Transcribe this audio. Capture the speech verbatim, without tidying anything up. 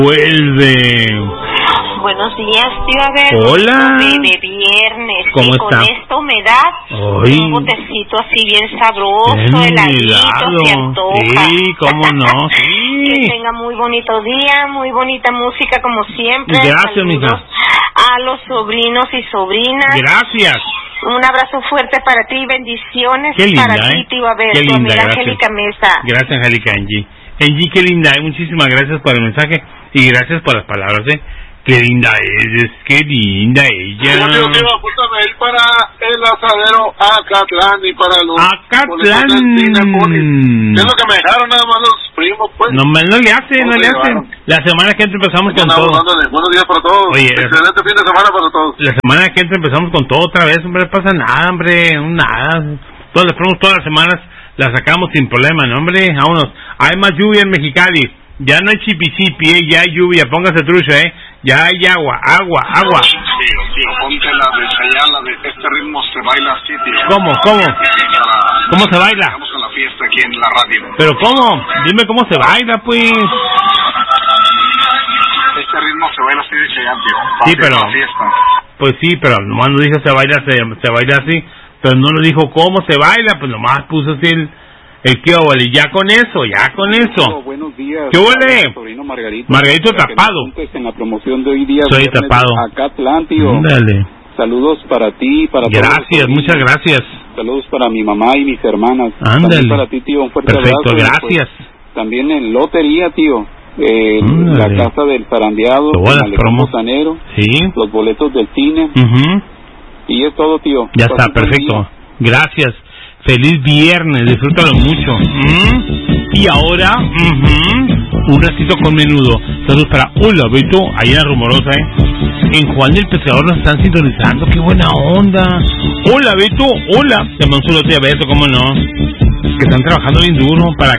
Vuelve. Buenos días, tío Abel. Hola. De, de viernes. ¿Cómo y está? Con esta humedad, Ay. un botecito así bien sabroso, Bien heladito, helado. se antoja. Sí, cómo no, sí. Que tenga muy bonito día, muy bonita música como siempre. Gracias, Saludos mija. a los sobrinos y sobrinas. Gracias. Un abrazo fuerte para ti, bendiciones. Qué linda, para ¿eh? ti, tío Abel, Qué tu linda, amiga gracias. Angélica Mesa. Gracias, Angélica Angie. Angie, qué linda, ¿eh? Muchísimas gracias por el mensaje y gracias por las palabras, ¿eh? Qué linda es, qué linda ella. Yo digo que iba a ir para el asadero Acatlán y para los... Acatlán. ¿Qué es lo que me dejaron nada más los primos, pues? No, no le hace, no, no le hace. La semana que entra empezamos con todo. Buenos días para todos. Oye, excelente fin de semana para todos. La semana que entra empezamos con todo otra vez, hombre, no pasa nada, hombre, un nada. Todas las promos, todas las semanas las sacamos sin problema, ¿no, hombre? Vámonos. Hay más lluvia en Mexicali. Ya no hay chipi-chipi, eh, ya hay lluvia, póngase trucha, eh. Ya hay agua, agua, agua. Tío, tío, ponte la de Chayanne, la de este ritmo se baila así, tío. ¿Cómo, cómo? Para... ¿Cómo se baila? Estamos con la fiesta aquí en la radio. ¿Pero cómo? Dime cómo se baila, pues. Este ritmo se baila así de Chayanne, tío. Para Sí, pero... la fiesta. Pues sí, pero nomás no dijo se baila, se, se baila así. Pero no nos dijo cómo se baila, pues nomás puso así el... El que vale, ya con eso, ya con eso. Oh, buenos días. ¿Qué huele? Sobrino Margarito. Margarito tapado. En la promoción de hoy día. Soy tapado. Acatlán, tío. Ándale. Saludos para ti, para todos. Gracias, muchas gracias. Saludos para mi mamá y mis hermanas. Ándale. También para ti, tío, un fuerte Perfecto, abrazo. gracias. Pues, también en lotería, tío. Eh, la casa del zarandeado, el botanero, sí. Los boletos del cine. Uh-huh. Y es todo, tío. Ya está, perfecto. Gracias. Feliz viernes, disfrútalo mucho. ¿Mm? Y ahora, uh-huh, un ratito con menudo. Saludos para Hola Beto, ahí en la Rumorosa, ¿eh? En Juan del Pescador nos están sintonizando, qué buena onda. Hola Beto, hola. Te mando un saludo a Beto, cómo no. Que están trabajando bien duro para